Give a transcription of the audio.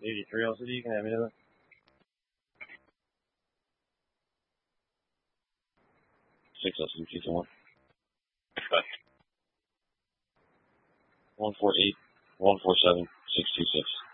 83 LCD, can I have another? Six LCD, please, one. 148 147 626.